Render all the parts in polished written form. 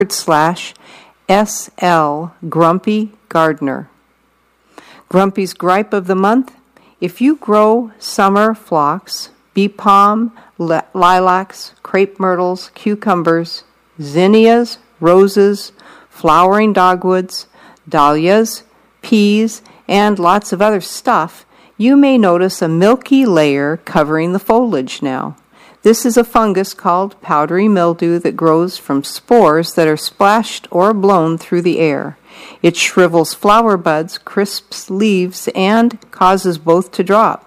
/ SL Grumpy Gardener. Grumpy's gripe of the month: if you grow summer phlox, bee palm, lilacs, crepe myrtles, cucumbers, zinnias, roses, flowering dogwoods, dahlias, peas, and lots of other stuff, you may notice a milky layer covering the foliage now. This is a fungus called powdery mildew that grows from spores that are splashed or blown through the air. It shrivels flower buds, crisps leaves, and causes both to drop.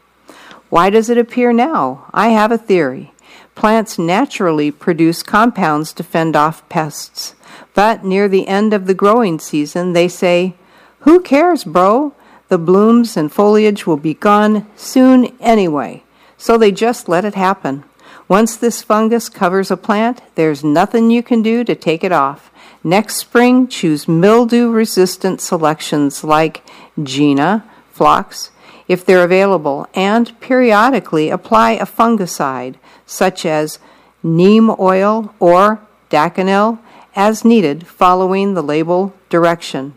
Why does it appear now? I have a theory. Plants naturally produce compounds to fend off pests, but near the end of the growing season, they say, "Who cares, bro? The blooms and foliage will be gone soon anyway." So they just let it happen. Once this fungus covers a plant, there's nothing you can do to take it off. Next spring, choose mildew-resistant selections like Gina, phlox, if they're available, and periodically apply a fungicide, such as neem oil or Daconil, as needed, following the label directions.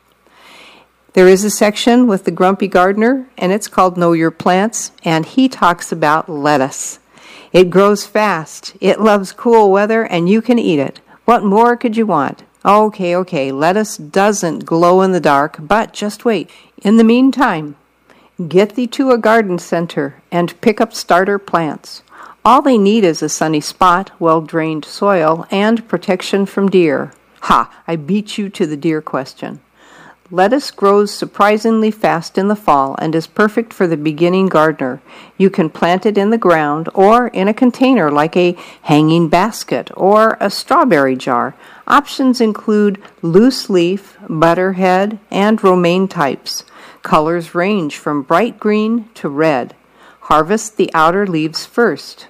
There is a section with the Grumpy Gardener, and it's called Know Your Plants, and he talks about lettuce. It grows fast, it loves cool weather, and you can eat it. What more could you want? Okay, lettuce doesn't glow in the dark, but just wait. In the meantime, get thee to a garden center and pick up starter plants. All they need is a sunny spot, well-drained soil, and protection from deer. Ha, I beat you to the deer question. Lettuce grows surprisingly fast in the fall and is perfect for the beginning gardener. You can plant it in the ground or in a container like a hanging basket or a strawberry jar. Options include loose leaf, butterhead, and romaine types. Colors range from bright green to red. Harvest the outer leaves first.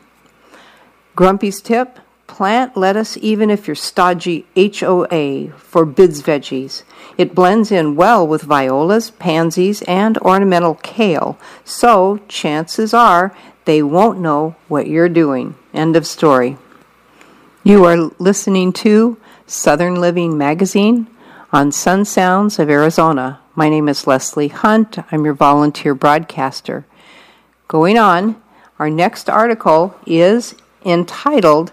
Grumpy's tip: plant lettuce even if your stodgy HOA forbids veggies. It blends in well with violas, pansies, and ornamental kale, so chances are they won't know what you're doing. End of story. You are listening to Southern Living Magazine on Sun Sounds of Arizona. My name is Leslie Hunt. I'm your volunteer broadcaster. Going on, our next article is entitled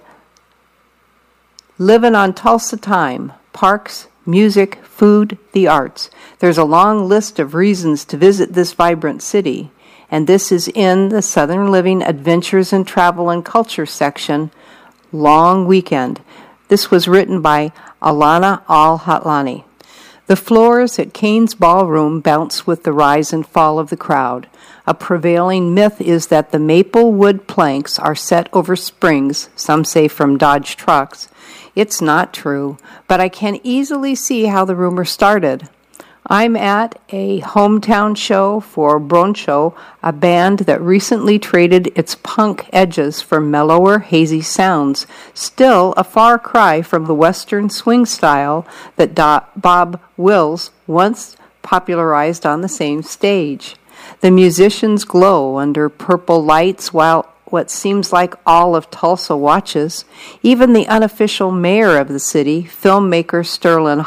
Living on Tulsa Time, Parks, Music, Food, the Arts. There's a long list of reasons to visit this vibrant city, and this is in the Southern Living Adventures in Travel and Culture section, Long Weekend. This was written by Alana Al-Hatlani. The floors at Kane's Ballroom bounce with the rise and fall of the crowd. A prevailing myth is that the maple wood planks are set over springs, some say from Dodge trucks. It's not true, but I can easily see how the rumor started. I'm at a hometown show for Broncho, a band that recently traded its punk edges for mellower, hazy sounds, still a far cry from the western swing style that Bob Wills once popularized on the same stage. The musicians glow under purple lights while what seems like all of Tulsa watches. Even the unofficial mayor of the city, filmmaker Sterling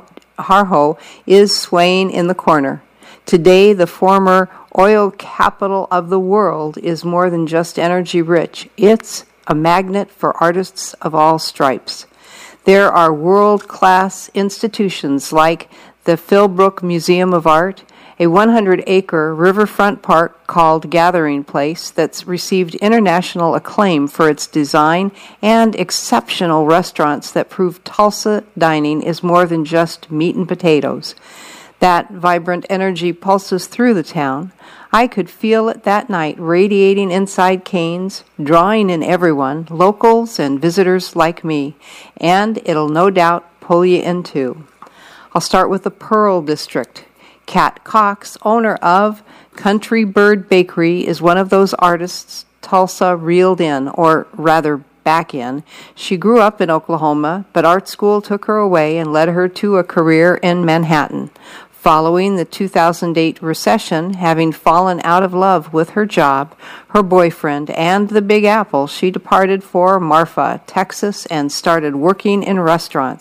Harjo, is swaying in the corner. Today, the former oil capital of the world is more than just energy rich. It's a magnet for artists of all stripes. There are world-class institutions like the Philbrook Museum of Art, a 100-acre riverfront park called Gathering Place that's received international acclaim for its design, and exceptional restaurants that prove Tulsa dining is more than just meat and potatoes. That vibrant energy pulses through the town. I could feel it that night, radiating inside Kane's, drawing in everyone, locals and visitors like me, and it'll no doubt pull you in too. I'll start with the Pearl District. Kat Cox, owner of Country Bird Bakery, is one of those artists Tulsa reeled in, or rather back in. She grew up in Oklahoma, but art school took her away and led her to a career in Manhattan. Following the 2008 recession, having fallen out of love with her job, her boyfriend, and the Big Apple, she departed for Marfa, Texas, and started working in restaurants.